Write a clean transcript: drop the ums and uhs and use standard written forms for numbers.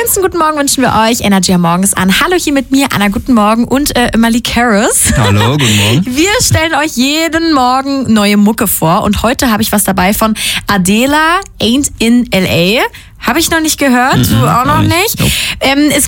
Schönsten guten Morgen wünschen wir euch. Energy am Morgen ist an. Hallo hier mit mir, Anna, guten Morgen und Malik Harris. Hallo, guten Morgen. Wir stellen euch jeden Morgen neue Mucke vor und heute habe ich was dabei von Adela, Ain't in L.A. Habe ich noch nicht gehört, du auch noch nicht. Nope. Es